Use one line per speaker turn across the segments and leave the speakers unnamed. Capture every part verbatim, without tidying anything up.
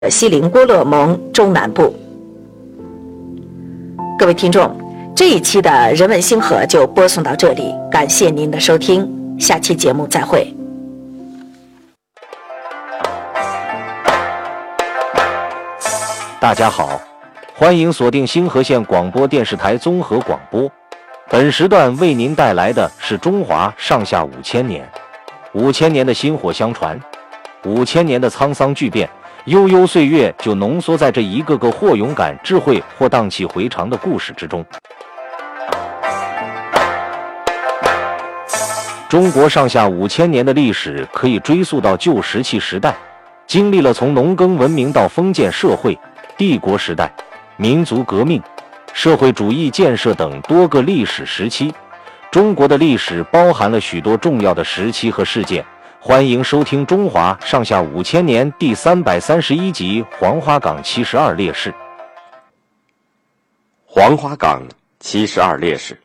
锡林郭勒盟中南部。各位听众，这一期的人文星河就播送到这里，感谢您的收听，下期节目再会。
大家好，欢迎锁定星河县广播电视台综合广播。本时段为您带来的是中华上下五千年，五千年的薪火相传，五千年的沧桑巨变，悠悠岁月就浓缩在这一个个或勇敢、智慧或荡气回肠的故事之中。中国上下五千年的历史可以追溯到旧石器时代，经历了从农耕文明到封建社会、帝国时代、民族革命、社会主义建设等多个历史时期。中国的历史包含了许多重要的时期和事件。欢迎收听《中华上下五千年》第三百三十一集《黄花岗七十二烈士》。
黄花岗七十二烈士。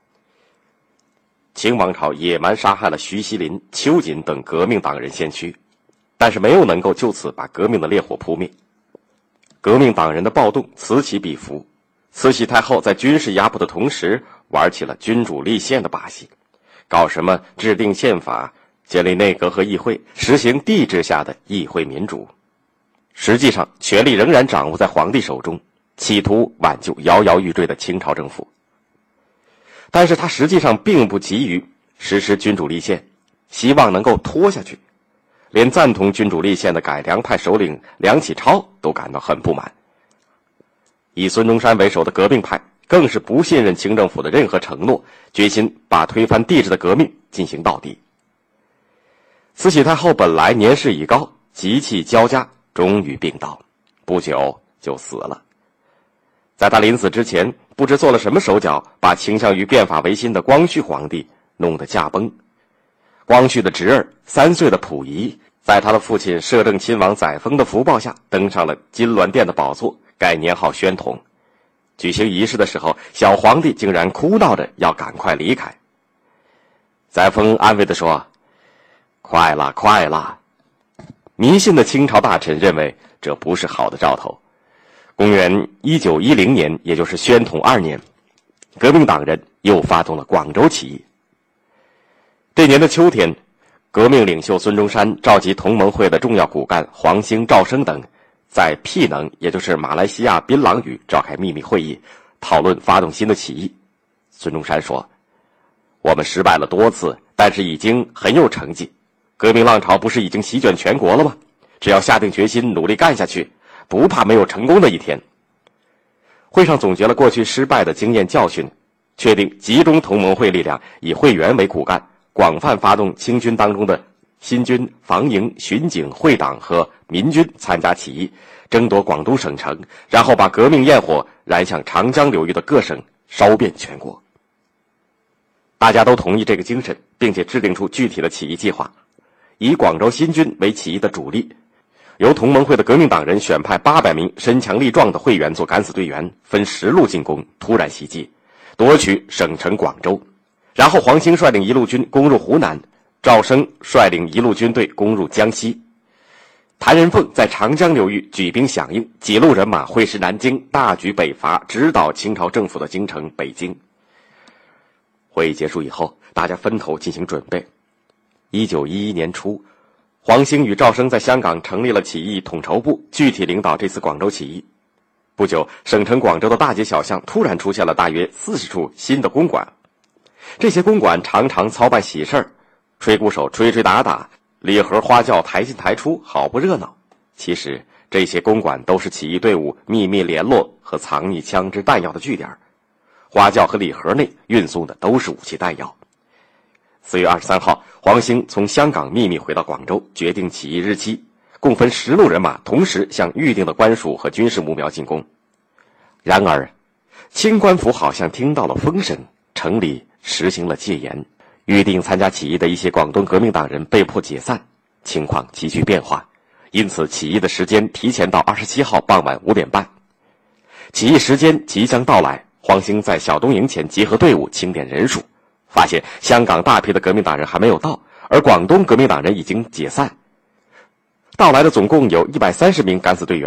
清王朝野蛮杀害了徐锡麟、邱瑾等革命党人先驱，但是没有能够就此把革命的烈火扑灭。革命党人的暴动此起彼伏，慈禧太后在军事压迫的同时，玩起了君主立宪的把戏，搞什么制定宪法、建立内阁和议会，实行帝制下的议会民主。实际上，权力仍然掌握在皇帝手中，企图挽救摇摇欲坠的清朝政府。但是他实际上并不急于实施君主立宪，希望能够拖下去。连赞同君主立宪的改良派首领梁启超都感到很不满。以孙中山为首的革命派更是不信任清政府的任何承诺，决心把推翻帝制的革命进行到底。慈禧太后本来年事已高，急气交加，终于病倒，不久就死了。在他临死之前，不知做了什么手脚，把倾向于变法维新的光绪皇帝弄得驾崩。光绪的侄儿三岁的溥仪，在他的父亲摄政亲王载沣的福报下，登上了金銮殿的宝座，改年号宣统。举行仪式的时候，小皇帝竟然哭闹着要赶快离开。载沣安慰地说：“快了，快了。”迷信的清朝大臣认为这不是好的兆头。公元一九一零年，也就是宣统二年，革命党人又发动了广州起义。这年的秋天，革命领袖孙中山召集同盟会的重要骨干黄兴、赵生等，在僻能，也就是马来西亚槟榔屿召开秘密会议，讨论发动新的起义。孙中山说：“我们失败了多次，但是已经很有成绩。革命浪潮不是已经席卷全国了吗？只要下定决心，努力干下去，不怕没有成功的一天。”会上总结了过去失败的经验教训，确定集中同盟会力量，以会员为骨干，广泛发动清军当中的新军、防营、巡警、会党和民军参加起义，争夺广东省城，然后把革命焰火燃向长江流域的各省，烧遍全国。大家都同意这个精神，并且制定出具体的起义计划，以广州新军为起义的主力，由同盟会的革命党人选派八百名身强力壮的会员做敢死队员，分十路进攻，突然袭击，夺取省城广州。然后黄兴率领一路军攻入湖南，赵生率领一路军队攻入江西。谭仁凤在长江流域举兵响应，几路人马会师南京，大举北伐，直捣清朝政府的京城北京。会议结束以后，大家分头进行准备。一九一一年初，黄兴与赵生在香港成立了起义统筹部，具体领导这次广州起义。不久，省城广州的大街小巷突然出现了大约四十处新的公馆，这些公馆常常操办喜事儿，吹鼓手吹吹打打，礼盒花轿抬进抬出，好不热闹。其实这些公馆都是起义队伍秘密联络和藏匿枪支弹药的据点，花轿和礼盒内运送的都是武器弹药。四月二十三号，黄兴从香港秘密回到广州，决定起义日期，共分十路人马，同时向预定的官署和军事目标进攻。然而，清官府好像听到了风声，城里实行了戒严，预定参加起义的一些广东革命党人被迫解散，情况急剧变化，因此起义的时间提前到二十七号傍晚五点半。起义时间即将到来，黄兴在小东营前集合队伍，清点人数，发现香港大批的革命党人还没有到，而广东革命党人已经解散。 到来的总共有一百三十名敢死队员。